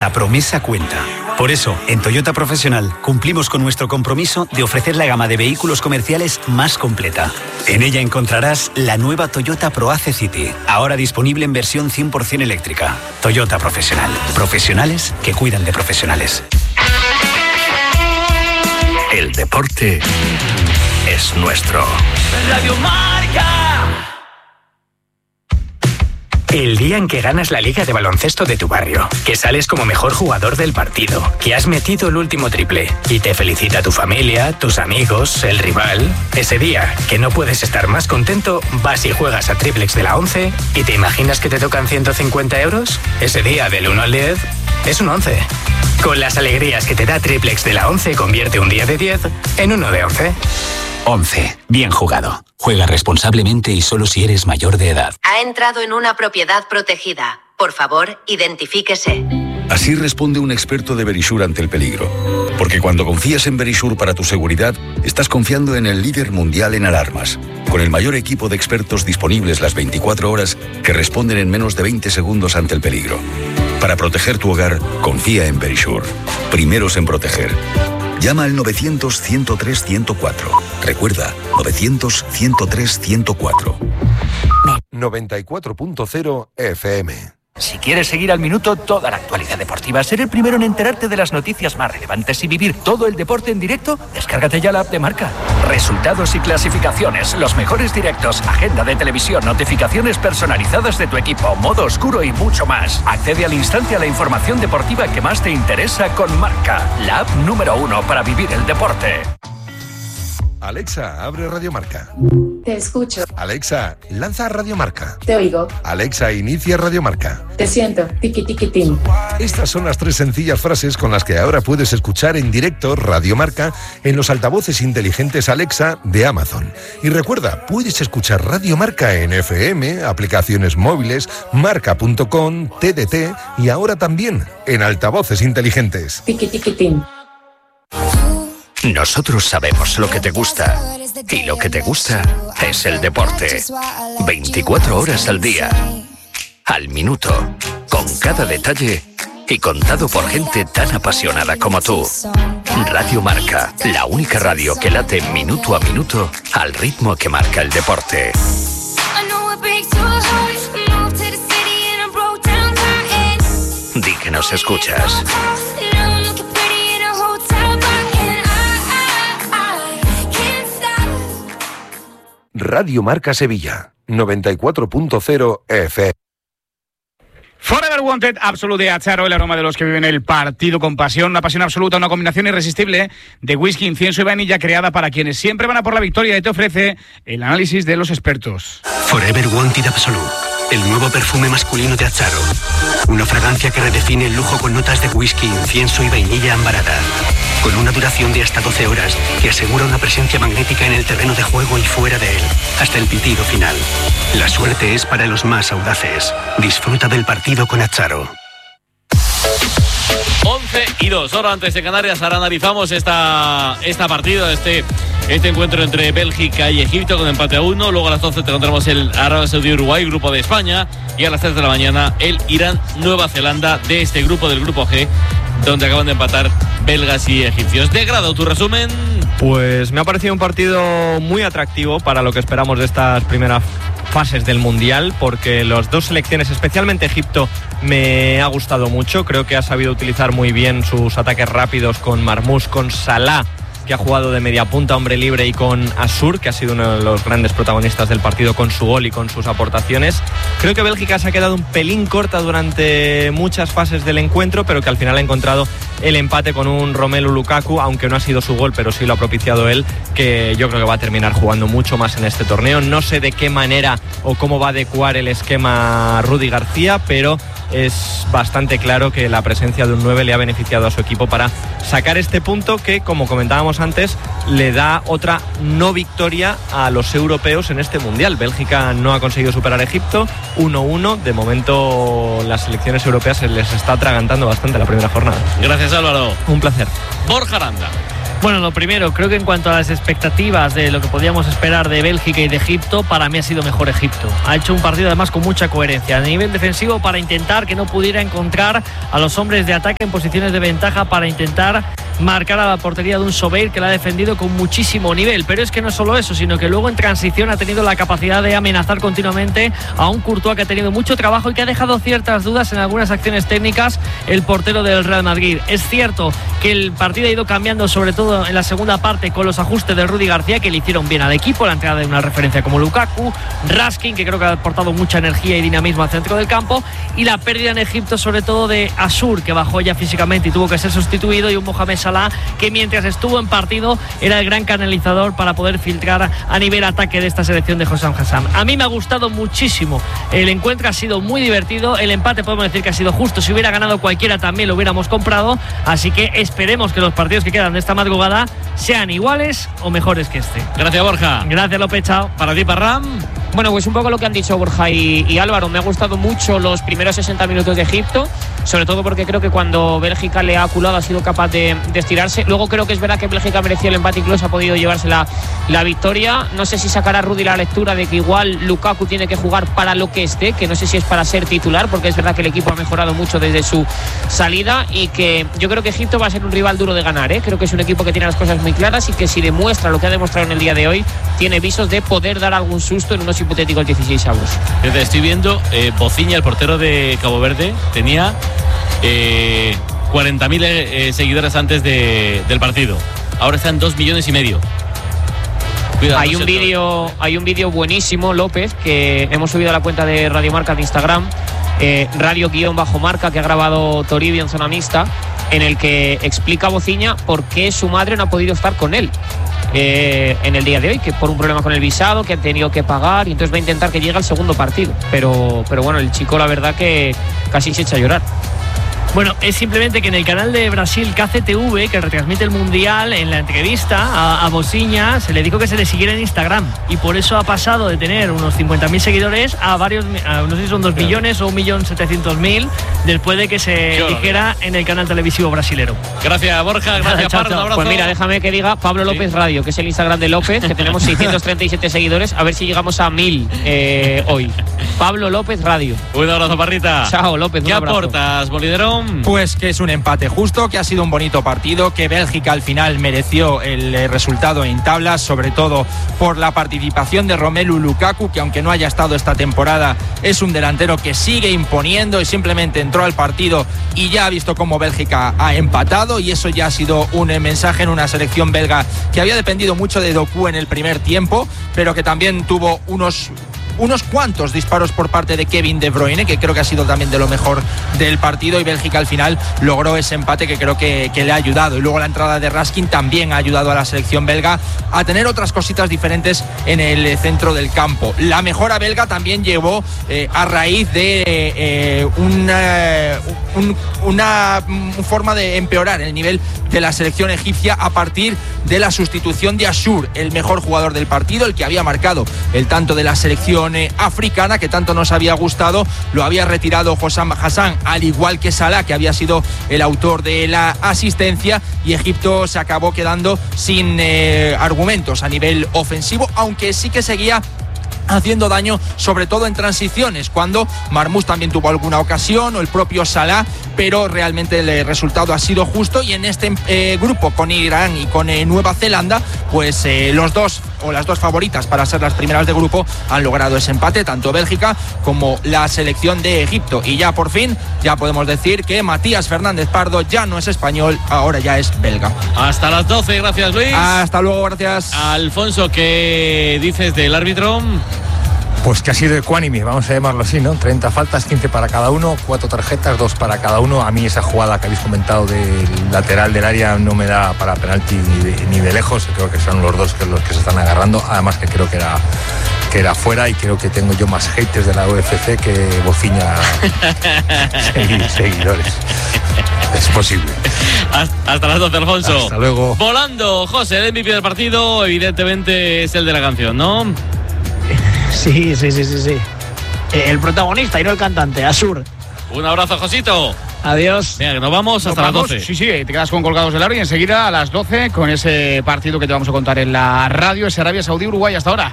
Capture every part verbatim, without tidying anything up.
Cada promesa cuenta. Por eso, en Toyota Profesional cumplimos con nuestro compromiso de ofrecer la gama de vehículos comerciales más completa. En ella encontrarás la nueva Toyota ProAce City, ahora disponible en versión cien por ciento eléctrica. Toyota Profesional. Profesionales que cuidan de profesionales. El deporte es nuestro. Radio Marca. El día en que ganas la liga de baloncesto de tu barrio, que sales como mejor jugador del partido, que has metido el último triple y te felicita tu familia, tus amigos, el rival. Ese día que no puedes estar más contento, vas y juegas a Triplex de la once y te imaginas que te tocan ciento cincuenta euros. Ese día del uno al diez es un once. Con las alegrías que te da Triplex de la once, convierte un día de diez en uno de once. once. Bien jugado. Juega responsablemente y solo si eres mayor de edad. Ha entrado en una propiedad protegida. Por favor, identifíquese. Así responde un experto de Verisure ante el peligro. Porque cuando confías en Verisure para tu seguridad, estás confiando en el líder mundial en alarmas. Con el mayor equipo de expertos disponibles las veinticuatro horas que responden en menos de veinte segundos ante el peligro. Para proteger tu hogar, confía en Verisure. Primeros en proteger. Llama al novecientos, ciento tres, ciento cuatro. Recuerda, novecientos, ciento tres, ciento cuatro. noventa y cuatro punto cero F M. Si quieres seguir al minuto toda la actualidad deportiva, ser el primero en enterarte de las noticias más relevantes y vivir todo el deporte en directo, descárgate ya la app de Marca. Resultados y clasificaciones, los mejores directos, agenda de televisión, notificaciones personalizadas de tu equipo, modo oscuro y mucho más. Accede al instante a la información deportiva que más te interesa con Marca, la app número uno para vivir el deporte. Alexa, abre Radio Marca. Te escucho. Alexa, lanza Radio Marca. Te oigo. Alexa, inicia Radio Marca. Te siento. Tiki tiki tim. Estas son las tres sencillas frases con las que ahora puedes escuchar en directo Radio Marca en los altavoces inteligentes Alexa de Amazon. Y recuerda, puedes escuchar Radio Marca en F M, aplicaciones móviles, marca punto com, T D T y ahora también en altavoces inteligentes. Tiki tiki tim. Nosotros sabemos lo que te gusta y lo que te gusta es el deporte. veinticuatro horas al día, al minuto, con cada detalle y contado por gente tan apasionada como tú. Radio Marca, la única radio que late minuto a minuto al ritmo que marca el deporte. Di que nos escuchas. Radio Marca Sevilla, noventa y cuatro punto cero F M. Forever Wanted, Absolute de Acharo, el aroma de los que viven el partido con pasión, una pasión absoluta, una combinación irresistible de whisky, incienso y vainilla creada para quienes siempre van a por la victoria y te ofrece el análisis de los expertos. Forever Wanted Absolute, el nuevo perfume masculino de Acharo. Una fragancia que redefine el lujo con notas de whisky, incienso y vainilla ambarada. Con una duración de hasta doce horas que asegura una presencia magnética en el terreno de juego y fuera de él, hasta el pitido final. La suerte es para los más audaces. Disfruta del partido con Acharo. once y dos, ahora antes de Canarias, ahora analizamos esta, esta partida, este, este encuentro entre Bélgica y Egipto con empate a uno. Luego a las doce te encontramos el Arabia Saudí-Uruguay, grupo de España, y a las tres de la mañana el Irán-Nueva Zelanda de este grupo, del grupo G, donde acaban de empatar belgas y egipcios. De grado, tu resumen. Pues me ha parecido un partido muy atractivo para lo que esperamos de estas primeras fases del Mundial, porque las dos selecciones, especialmente Egipto, me ha gustado mucho. Creo que ha sabido utilizar muy bien sus ataques rápidos con Marmoush, con Salah, que ha jugado de media punta, hombre libre, y con Asur, que ha sido uno de los grandes protagonistas del partido con su gol y con sus aportaciones. Creo que Bélgica se ha quedado un pelín corta durante muchas fases del encuentro, pero que al final ha encontrado el empate con un Romelu Lukaku, aunque no ha sido su gol, pero sí lo ha propiciado él, que yo creo que va a terminar jugando mucho más en este torneo. No sé de qué manera o cómo va a adecuar el esquema Rudy García, pero es bastante claro que la presencia de un nueve le ha beneficiado a su equipo para sacar este punto que, como comentábamos antes, le da otra no victoria a los europeos en este Mundial. Bélgica no ha conseguido superar a Egipto, uno uno. De momento las selecciones europeas se les está atragantando bastante la primera jornada. Gracias, Álvaro. Un placer. Borja Aranda. Bueno, lo primero, creo que en cuanto a las expectativas de lo que podíamos esperar de Bélgica y de Egipto, para mí ha sido mejor Egipto. Ha hecho un partido además con mucha coherencia a nivel defensivo para intentar que no pudiera encontrar a los hombres de ataque en posiciones de ventaja, para intentar marcar a la portería de un Sobeir que la ha defendido con muchísimo nivel. Pero es que no solo eso, sino que luego en transición ha tenido la capacidad de amenazar continuamente a un Courtois que ha tenido mucho trabajo y que ha dejado ciertas dudas en algunas acciones técnicas el portero del Real Madrid. Es cierto que el partido ha ido cambiando, sobre todo en la segunda parte, con los ajustes de Rudy García que le hicieron bien al equipo, la entrada de una referencia como Lukaku, Raskin, que creo que ha aportado mucha energía y dinamismo al centro del campo, y la pérdida en Egipto sobre todo de Asur, que bajó ya físicamente y tuvo que ser sustituido, y un Mohamed Salah que mientras estuvo en partido era el gran canalizador para poder filtrar a nivel ataque de esta selección de Hossam Hassan. A mí me ha gustado muchísimo el encuentro, ha sido muy divertido, el empate podemos decir que ha sido justo, si hubiera ganado cualquiera también lo hubiéramos comprado, así que esperemos que los partidos que quedan de esta madrugada sean iguales o mejores que este. Gracias, Borja. Gracias, López, chao. Para ti, Parram. Bueno, pues un poco lo que han dicho Borja y, y Álvaro. Me ha gustado mucho los primeros sesenta minutos de Egipto, sobre todo porque creo que cuando Bélgica le ha culado ha sido capaz de, de estirarse. Luego creo que es verdad que Bélgica mereció el empate, incluso ha podido llevarse la, la victoria. No sé si sacará Rudy la lectura de que igual Lukaku tiene que jugar para lo que esté, que no sé si es para ser titular, porque es verdad que el equipo ha mejorado mucho desde su salida, y que yo creo que Egipto va a ser un rival duro de ganar, ¿eh? Creo que es un equipo que tiene las cosas muy claras y que si demuestra lo que ha demostrado en el día de hoy, tiene visos de poder dar algún susto en unos hipotéticos dieciséis avos. Estoy viendo, eh, Bociña, el portero de Cabo Verde, tenía eh, cuarenta mil eh, seguidores antes de, del partido. Ahora están dos millones y medio. Cuidado, hay un vídeo hay un vídeo buenísimo, López, que hemos subido a la cuenta de Radio Marca de Instagram, eh, radio-marca, que ha grabado Toribio en zona mixta, en el que explica a Bociña por qué su madre no ha podido estar con él eh, en el día de hoy, que por un problema con el visado, que han tenido que pagar, y entonces va a intentar que llegue al segundo partido. Pero, pero bueno, el chico la verdad que casi se echa a llorar. Bueno, es simplemente que en el canal de Brasil K C T V, que retransmite el Mundial, en la entrevista a, a Bociña se le dijo que se le siguiera en Instagram, y por eso ha pasado de tener unos cincuenta mil seguidores a varios, a, no sé si son dos millones o un millón setecientos mil, después de que se dijera en el canal televisivo brasilero. Gracias, Borja. Gracias, Parra. Un abrazo. Pues mira, déjame que diga Pablo López sí. Radio, que es el Instagram de López, que tenemos seiscientos treinta y siete seguidores, a ver si llegamos a mil eh, hoy. Pablo López Radio. Un abrazo, Parrita. Chao, López. ¿Qué aportas, Boliderón? Pues que es un empate justo, que ha sido un bonito partido, que Bélgica al final mereció el resultado en tablas, sobre todo por la participación de Romelu Lukaku, que aunque no haya estado esta temporada, es un delantero que sigue imponiendo y simplemente entró al partido y ya ha visto cómo Bélgica ha empatado, y eso ya ha sido un mensaje en una selección belga que había dependido mucho de Doku en el primer tiempo, pero que también tuvo unos unos cuantos disparos por parte de Kevin De Bruyne, que creo que ha sido también de lo mejor del partido, y Bélgica al final logró ese empate que creo que, que le ha ayudado. Y luego la entrada de Raskin también ha ayudado a la selección belga a tener otras cositas diferentes en el centro del campo. La mejora belga también llegó eh, a raíz de eh, una, un, una forma de empeorar el nivel de la selección egipcia a partir de la sustitución de Asur, el mejor jugador del partido, el que había marcado el tanto de la selección africana que tanto nos había gustado. Lo había retirado Hossam Hassan, al igual que Salah, que había sido el autor de la asistencia, y Egipto se acabó quedando sin eh, argumentos a nivel ofensivo, aunque sí que seguía haciendo daño, sobre todo en transiciones, cuando Marmoush también tuvo alguna ocasión, o el propio Salah, pero realmente el resultado ha sido justo, y en este eh, grupo con Irán y con eh, Nueva Zelanda, pues eh, los dos o las dos favoritas para ser las primeras de grupo han logrado ese empate, tanto Bélgica como la selección de Egipto, y ya por fin ya podemos decir que Matías Fernández Pardo ya no es español, ahora ya es belga. Hasta las doce, gracias Luis. Hasta luego, gracias. Alfonso, ¿qué dices del árbitro? Pues que ha sido ecuánime, vamos a llamarlo así, ¿no? treinta faltas, quince para cada uno, cuatro tarjetas, dos para cada uno. A mí esa jugada que habéis comentado del lateral del área no me da para penalti ni de, ni de lejos. Creo que son los dos que los que se están agarrando. Además que creo que era que era fuera, y creo que tengo yo más haters de la U F C que Bociña seguidores. Es posible. Hasta, hasta las doce, Alfonso. Hasta luego. Volando, José, el M V P del partido, evidentemente es el de la canción, ¿no? Sí, sí, sí, sí, sí. El protagonista y no el cantante, Asur. Un abrazo, Josito. Adiós. Venga, que nos vamos hasta Nos las vamos. doce. Sí, sí, te quedas con Colgados del Aro y enseguida a las doce con ese partido que te vamos a contar en la radio, ese Arabia Saudí-Uruguay. Hasta ahora.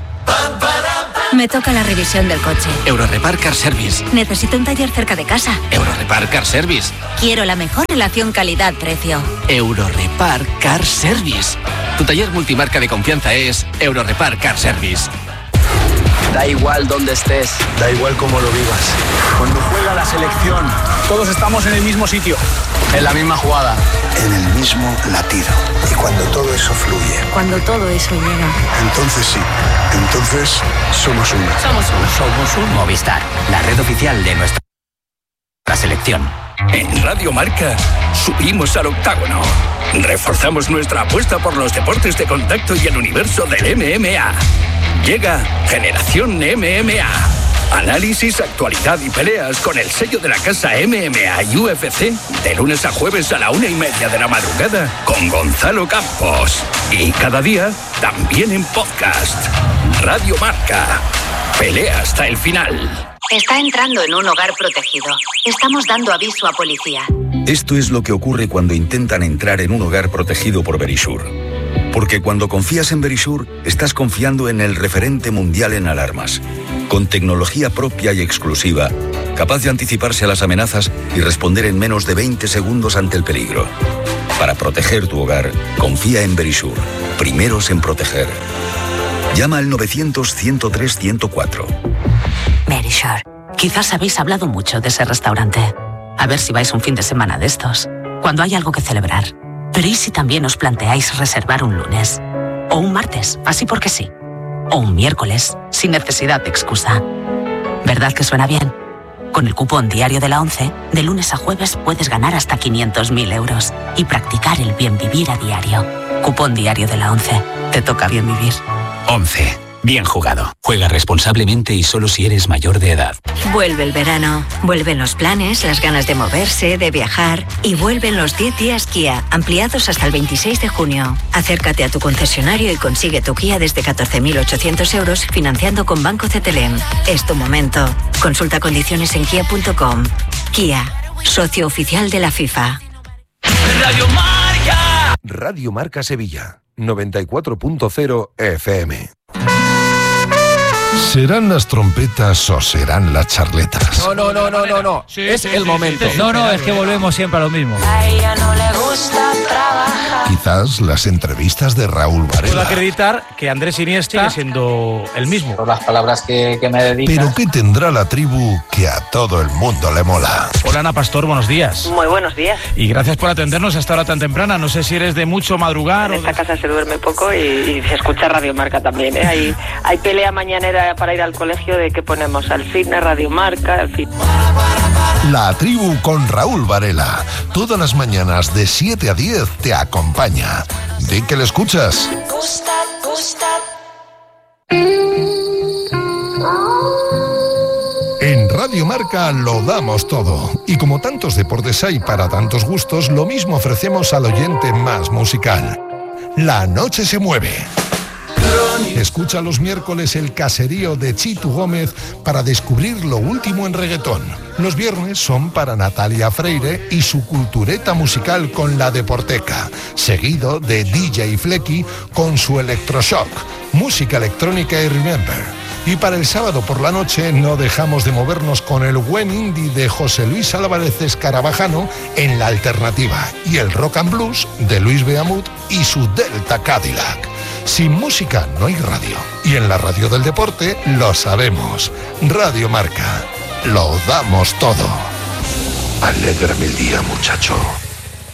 Me toca la revisión del coche. Eurorepar Car Service. Necesito un taller cerca de casa. Eurorepar Car Service. Quiero la mejor relación calidad-precio. Eurorepar Car Service. Tu taller multimarca de confianza es Eurorepar Car Service. Da igual dónde estés, da igual cómo lo vivas. Cuando juega la selección, todos estamos en el mismo sitio, en la misma jugada, en el mismo latido. Y cuando todo eso fluye, Cuando todo eso llega. entonces sí, entonces somos uno. Somos uno. Somos un Movistar, la red oficial de nuestra selección. En Radio Marca subimos al octágono. Reforzamos nuestra apuesta por los deportes de contacto y el universo del M M A. Llega Generación M M A. Análisis, actualidad y peleas con el sello de la casa M M A y U F C de lunes a jueves a la una y media de la madrugada con Gonzalo Campos. Y cada día también en podcast. Radio Marca. Pelea hasta el final. Está entrando en un hogar protegido. Estamos dando aviso a policía. Esto es lo que ocurre cuando intentan entrar en un hogar protegido por Verisur. Porque cuando confías en Verisur, estás confiando en el referente mundial en alarmas, con tecnología propia y exclusiva, capaz de anticiparse a las amenazas y responder en menos de veinte segundos ante el peligro. Para proteger tu hogar, confía en Verisur. Primeros en proteger. Llama al novecientos, ciento tres, ciento cuatro. Verisure. Quizás habéis hablado mucho de ese restaurante. A ver si vais un fin de semana de estos, cuando hay algo que celebrar. Pero ¿y si también os planteáis reservar un lunes? O un martes, así porque sí. O un miércoles, sin necesidad de excusa. ¿Verdad que suena bien? Con el cupón diario de la ONCE, de lunes a jueves puedes ganar hasta quinientos mil euros y practicar el bien vivir a diario. Cupón diario de la ONCE. Te toca bien vivir. once. Bien jugado. Juega responsablemente y solo si eres mayor de edad. Vuelve el verano, vuelven los planes, las ganas de moverse, de viajar y vuelven los diez días Kia, ampliados hasta el veintiséis de junio. Acércate a tu concesionario y consigue tu Kia desde catorce mil ochocientos euros financiando con Banco C T L M. Es tu momento. Consulta condiciones en kia punto com. Kia, socio oficial de la FIFA. Radio Marca. Radio Marca Sevilla, noventa y cuatro punto cero F M. ¿Serán las trompetas o serán las charletas? No, no, no, no, no, no. Sí, es sí, el sí, momento. sí, sí. No, no, es que volvemos siempre a lo mismo. A ella no le gusta trabajar. Quizás las entrevistas de Raúl Puedo Varela. acreditar que Andrés Iniesta sigue siendo el mismo. Por las palabras que, que me dedican. Pero ¿qué tendrá la tribu que a todo el mundo le mola? Hola Ana Pastor, buenos días. Muy buenos días. Y gracias por atendernos a esta hora tan temprana. No sé si eres de mucho madrugar En o esta de... casa se duerme poco y, y se escucha Radio Marca también, ¿eh? Hay, hay pelea mañanera para ir al colegio de que ponemos al fitness, Radio Marca, al fitness. La tribu con Raúl Varela. Todas las mañanas de siete a diez te acompaña. Di que le escuchas. Gusta, gusta. En Radio Marca lo damos todo. Y como tantos deportes hay para tantos gustos, lo mismo ofrecemos al oyente más musical. La noche se mueve. Escucha los miércoles el caserío de Chitu Gómez para descubrir lo último en reggaetón. Los viernes son para Natalia Freire y su cultureta musical con la Deporteca, seguido de D J Flecky con su Electroshock, música electrónica y Remember. Y para el sábado por la noche no dejamos de movernos con el buen indie de José Luis Álvarez Escarabajano en La Alternativa y el rock and blues de Luis Beamut y su Delta Cadillac. Sin música no hay radio. Y en la radio del deporte lo sabemos. Radio Marca. Lo damos todo. Alégrame el día, muchacho.